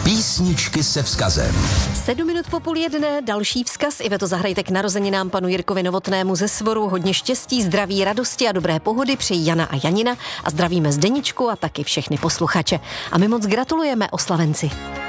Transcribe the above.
Písničky se vzkazem. 7 minut po 12:30, další vzkaz. Iveto, zahrajte k narozeninám panu Jirkovi Novotnému ze Svoru. Hodně štěstí, zdraví, radosti a dobré pohody přejí Jana a Janina a zdravíme Zdeničku a taky všechny posluchače. A my moc gratulujeme oslavenci.